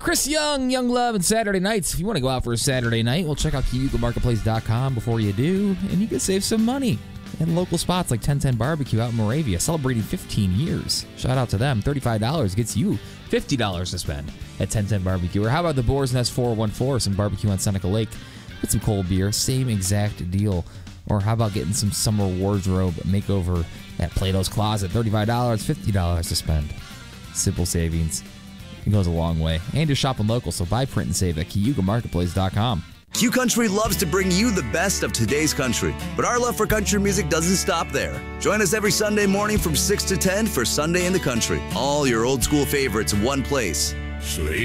Chris Young, Young Love, and Saturday Nights. If you want to go out for a Saturday night, well, check out CayugaMarketplace.com before you do, and you can save some money. And local spots like 1010 Barbecue out in Moravia, celebrating 15 years. Shout out to them. $35 gets you $50 to spend at 1010 Barbecue. Or how about the Boar's Nest 414, some barbecue on Seneca Lake with some cold beer, same exact deal. Or how about getting some summer wardrobe makeover at Plato's Closet, $35, $50 to spend. Simple savings. It goes a long way. And you're shopping local, so buy, print, and save at CayugaMarketplace.com. Q Country loves to bring you the best of today's country, but our love for country music doesn't stop there. Join us every Sunday morning from 6 to 10 for Sunday in the Country. All your old school favorites in one place. Slate